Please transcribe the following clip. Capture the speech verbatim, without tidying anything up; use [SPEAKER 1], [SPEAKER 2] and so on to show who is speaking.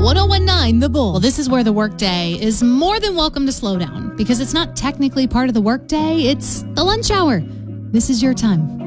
[SPEAKER 1] one oh one nine The Bull. Well, this is where the workday is more than welcome to slow down because it's not technically part of the workday, it's the lunch hour. This is your time.